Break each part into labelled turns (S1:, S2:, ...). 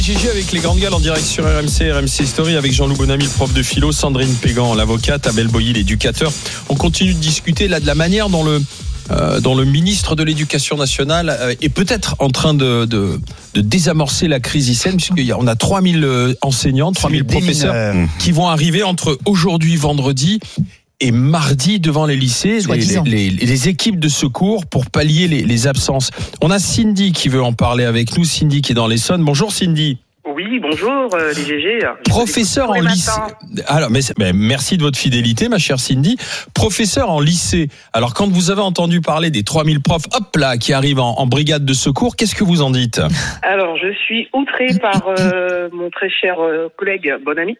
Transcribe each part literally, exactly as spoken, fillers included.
S1: G G avec les grandes gueules en direct sur R M C, R M C Story avec Jean-Loup Bonamy, le prof de philo, Sandrine Pégan, l'avocate, Abel Boilly, l'éducateur. On continue de discuter là de la manière dont le, euh, dont le ministre de l'Éducation nationale euh, est peut-être en train de, de, de désamorcer la crise lycéenne, puisqu'on a trois mille enseignants, trois mille professeurs qui vont arriver entre aujourd'hui, vendredi et mardi devant les lycées, les, les, les, les équipes de secours pour pallier les, les absences. On a Cindy qui veut en parler avec nous. Cindy qui est dans l'Essonne. Bonjour Cindy.
S2: Oui, bonjour euh, les G G.
S1: Professeur en lycée. Alors, mais, mais merci de votre fidélité, ma chère Cindy. Professeur en lycée. Alors, quand vous avez entendu parler des trois mille profs, hop là, qui arrivent en, en brigade de secours, qu'est-ce que vous en dites ?
S2: Alors, je suis outrée par euh, mon très cher euh, collègue, bon ami,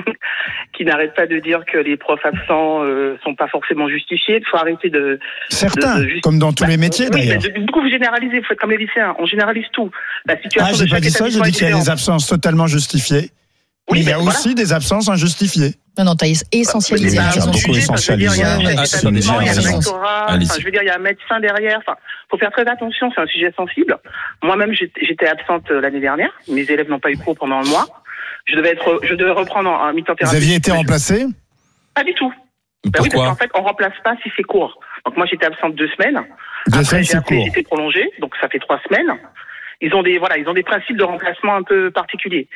S2: qui n'arrête pas de dire que les profs absents euh, sont pas forcément justifiés. Il faut arrêter de...
S3: Certains,
S2: de, de,
S3: comme dans tous bah, les métiers
S2: oui,
S3: d'ailleurs.
S2: Du coup, vous généralisez, vous faites comme les lycéens, on généralise tout. La situation
S3: ah, j'ai
S2: de
S3: pas dit ça, j'ai dit qu'il y a des absences totalement justifiées. Oui, mais il y a voilà. aussi des absences injustifiées.
S4: Non, non, t'as essentialisé.
S2: Bah,
S4: ils ont
S2: beaucoup essentialisé. Il y a un établissement, il y a un rectorat,
S1: enfin,
S2: je veux dire, il y a un médecin derrière. Enfin, faut faire très attention, c'est un sujet sensible. Moi-même, j'étais absente l'année dernière. Mes élèves n'ont pas eu cours pendant un mois. Je devais être, je devais reprendre en mi-temps thérapie.
S3: Vous aviez été remplacé ?
S2: Pas du tout. Bah oui, parce qu'en fait, on remplace pas si c'est court. Donc moi, j'étais absente deux semaines.
S3: Deux
S2: Après,
S3: semaines,
S2: j'ai
S3: c'est
S2: appelé,
S3: court.
S2: j'étais prolongée, donc ça fait trois semaines. Ils ont des voilà, ils ont des principes de remplacement un peu particuliers.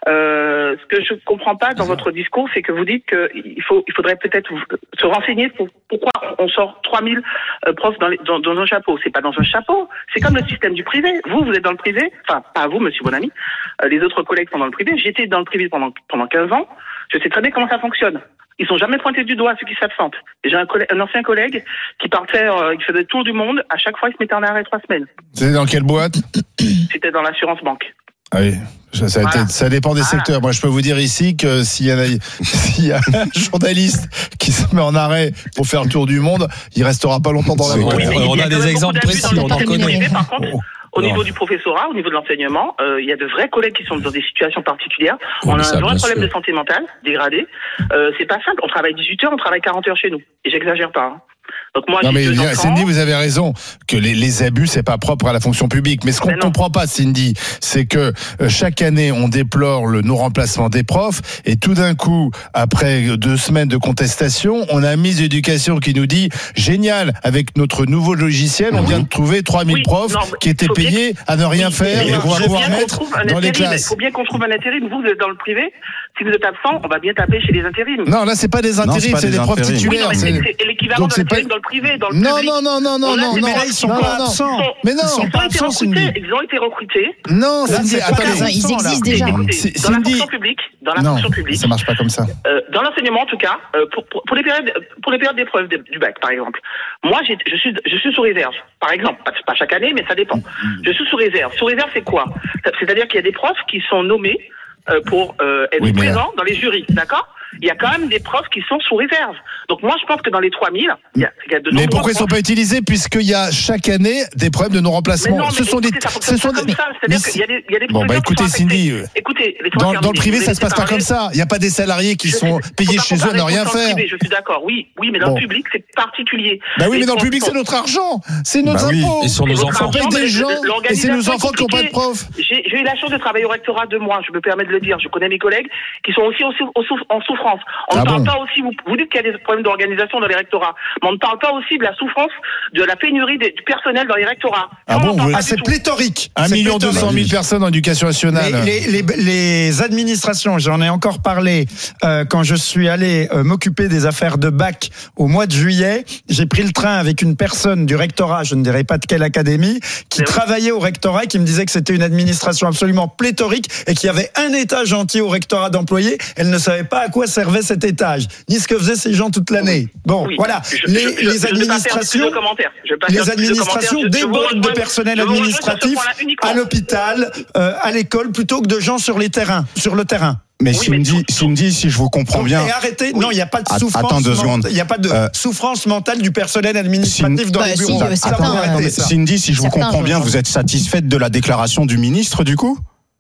S2: Euh, ce que je comprends pas dans votre discours, c'est que vous dites que il faut, il faudrait peut-être se renseigner pour pourquoi on sort trois mille profs dans, les, dans, dans un chapeau. C'est pas dans un chapeau. C'est comme le système du privé. Vous, vous êtes dans le privé. Enfin, pas vous, Monsieur Bonamy. Euh, les autres collègues sont dans le privé. J'étais dans le privé pendant pendant quinze ans. Je sais très bien comment ça fonctionne. Ils sont jamais pointés du doigt ceux qui s'absentent. Et j'ai un, collègue, un ancien collègue qui partait, euh, qui faisait le tour du monde. À chaque fois, il se mettait en arrêt trois semaines.
S3: C'était dans quelle boîte ?
S2: C'était dans l'assurance banque.
S3: Ah oui, ça, ça,
S2: Voilà.
S3: été, ça dépend des
S2: Voilà.
S3: secteurs. Moi, je peux vous dire ici que s'il y a, s'il y a un journaliste qui se met en arrêt pour faire le tour du monde, il restera pas longtemps dans la boîte.
S1: Oui, on a des exemples précis, on en connaît.
S2: Par contre, au niveau du professorat, au niveau de l'enseignement, euh, il y a de vrais collègues qui sont dans des situations particulières.
S1: Oui,
S2: on a
S1: ça,
S2: un vrai problème
S1: sûr.
S2: de santé mentale, dégradé. Euh, c'est pas simple. On travaille dix-huit heures, on travaille quarante heures chez nous. Et j'exagère pas. Hein. Donc moi,
S3: Non
S2: j'ai
S3: mais
S2: deux enfants.
S3: Cindy, vous avez raison que les, les abus c'est pas propre à la fonction publique. Mais ce qu'on ne comprend pas, Cindy, c'est que euh, chaque année on déplore le non-remplacement des profs et tout d'un coup, après deux semaines de contestation, on a un ministre de l'Éducation qui nous dit génial, avec notre nouveau logiciel, on vient de trouver trois mille
S2: Oui,
S3: profs
S2: non,
S3: qui étaient payés
S2: que...
S3: à ne rien
S2: oui,
S3: faire et qu'on va pouvoir mettre dans les classes.
S2: Il faut bien qu'on trouve un intérim. Vous, vous êtes dans le privé. Si vous êtes absent, on va bien taper chez les intérims.
S3: Non, là c'est pas des intérims,
S5: non,
S3: c'est des, des profs
S5: intérims.
S3: titulaires.
S2: Oui, non, mais
S3: c'est
S2: c'est l'équivalent d'un intérim dans le privé, dans le
S3: non,
S2: public.
S3: Non, non, non, non, non, non,
S2: là,
S3: non.
S2: Ils sont
S3: non,
S2: pas
S3: non,
S2: absents.
S3: Mais non,
S2: ils sont pas absents,
S3: Cindy.
S2: Ils ont été recrutés.
S3: Non, Cindy, attendez.
S4: Ils existent déjà.
S2: Écoutez, dans la fonction publique, dans la
S3: non,
S2: fonction publique.
S3: Ça marche pas comme ça.
S2: Euh, dans l'enseignement, en tout cas, euh, pour, pour, pour les périodes, pour les périodes d'épreuves du bac, par exemple. Moi, j'ai, je suis, je suis sous réserve. Par exemple, pas, pas chaque année, mais ça dépend. Je suis sous réserve. Sous réserve, c'est quoi ? C'est-à-dire qu'il y a des profs qui sont nommés euh, pour euh, être
S3: oui, mais...
S2: présents dans les jurys, d'accord ? Il y a quand même des profs qui sont sous réserve. Donc moi, je pense que dans les trois mille, il y a, il y a de nombreux
S3: Mais pourquoi ils ne sont
S2: profs...
S3: pas utilisés puisqu'il y a chaque année des problèmes de non-remplacement?
S2: Mais non, mais
S3: ce sont
S2: écoutez,
S3: des,
S2: ça
S3: ce sont
S2: comme
S3: des.
S2: ça. C'est-à-dire qu'il y a des, il y a des
S3: Bon bah écoutez Cindy,
S2: écoutez,
S3: dans, dans le privé ça se passe pas comme ça. Il n'y a pas des salariés qui
S2: je
S3: sont
S2: sais,
S3: payés chez eux à ne rien faire.
S2: Privé, je suis d'accord. Oui, oui, mais dans
S3: bon.
S2: le public c'est particulier.
S3: Bah oui,
S2: les
S3: mais dans le public
S2: sont...
S3: c'est notre argent, c'est nos
S5: bah
S3: impôts.
S1: Oui. Et sur nos enfants.
S3: On paye des gens et c'est nos enfants qui n'ont pas de profs.
S2: J'ai, j'ai eu la chance de travailler au rectorat deux mois. Je me permets de le dire. Je connais mes collègues qui sont aussi en souffrance. On ne parle pas aussi. Vous, vous dites qu'il y a des problèmes d'organisation dans les rectorats, mais on ne parle pas aussi de la souffrance, de la pénurie du personnel dans les rectorats.
S3: Ah bon, vous...
S6: ah, c'est pléthorique.
S3: Un million deux cent mille personnes en éducation nationale.
S6: Les, les, les, les administrations, j'en ai encore parlé euh, quand je suis allé euh, m'occuper des affaires de bac au mois de juillet. J'ai pris le train avec une personne du rectorat, je ne dirais pas de quelle académie, qui mais travaillait oui. au rectorat et qui me disait que c'était une administration absolument pléthorique et qu'il y avait un étage entier au rectorat d'employés. Elle ne savait pas à quoi servait cet étage, ni ce que faisaient ces gens toute l'année. Bon, oui. voilà.
S2: Je,
S6: les,
S2: je, je,
S6: les administrations,
S2: de
S6: les administrations de débordent de personnel administratif à l'hôpital, euh, à l'école, plutôt que de gens sur les terrains, sur le terrain.
S5: Mais
S2: oui,
S5: Cindy,
S2: mais tout,
S5: Cindy, si je vous comprends
S6: donc,
S5: bien.
S6: Et arrêtez, oui. non, il n'y a pas de souffrance.
S5: Attends deux secondes.
S6: Il n'y a pas de euh, souffrance mentale du personnel administratif
S5: Cindy,
S6: dans
S4: bah,
S6: les bureaux.
S4: Si,
S6: Attends,
S4: certains,
S6: arrêtez ça.
S5: Cindy, si je vous
S4: certains,
S5: comprends bien, vous êtes satisfaite de la déclaration du ministre, du coup ?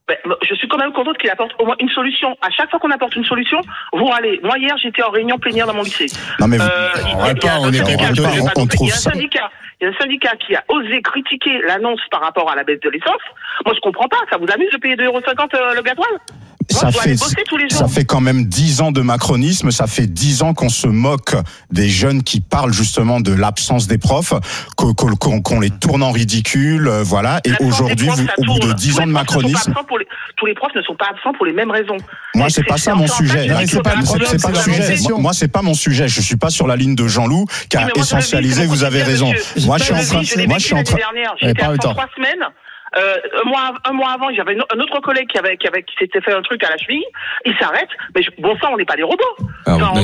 S2: Ben, je suis quand même contente qu'il apporte au moins une solution. À chaque fois qu'on apporte une solution, vous râlez. Moi, hier, j'étais en réunion plénière dans mon lycée.
S5: Non, mais vous,
S2: Euh, il y a-
S3: on râle
S2: il y a
S3: pas,
S2: un
S3: on est
S2: syndicat,
S3: pas-
S2: je vais
S5: on-
S2: pas
S5: on
S2: nommer,
S5: trouve
S2: il y a un
S5: ça.
S2: syndicat, il y a un syndicat qui a osé critiquer l'annonce par rapport à la baisse de l'essence. Moi, je comprends pas. Ça vous amuse de payer deux euros cinquante euh, le gasoil? Moi,
S5: ça
S2: je dois aller
S5: fait,
S2: bosser tous les jours.
S5: ça fait quand même dix ans de macronisme, ça fait dix ans qu'on se moque des jeunes qui parlent justement de l'absence des profs, qu'on, qu'on, qu'on les tourne en ridicule, euh, voilà. Et
S2: L'absence
S5: aujourd'hui,
S2: des profs,
S5: vous,
S2: ça
S5: au bout de
S2: tourne.
S5: dix
S2: Tous
S5: ans
S2: les
S5: de
S2: profs ne sont pas
S5: macronisme,
S2: absents pour les- Tous les profs ne sont pas absents pour les mêmes raisons.
S5: moi
S2: Et
S5: c'est pas ça
S2: c'est
S5: mon
S2: en fait,
S5: sujet.
S2: je
S3: Non,
S2: dis
S3: c'est
S2: qu'il
S3: pas
S2: faut
S3: le
S2: faire
S3: problème,
S2: attention,
S3: c'est
S5: pas le
S3: la
S5: sujet.
S3: organisation.
S5: Moi, c'est pas mon sujet. Je suis pas sur la ligne de Jean-Loup qui a
S2: Oui, mais moi, je le vis,
S5: essentialisé.
S2: c'est
S5: Vous
S2: mon
S5: avez
S2: quotidien,
S5: raison.
S2: monsieur.
S5: Moi, je suis en
S2: le
S5: train.
S2: vis, je l'ai
S5: Moi,
S2: vécu
S5: je suis en
S2: l'année
S5: train.
S2: dernière.
S3: Eh,
S2: J'étais
S3: pas le
S2: absent
S3: temps.
S2: trois semaines. Euh, un mois, un mois avant, j'avais un autre collègue qui avait, qui avait, qui s'était fait un truc à la cheville. Il s'arrête. Mais je- bon sang, on n'est pas des robots.
S1: Alors,
S2: Enfin, on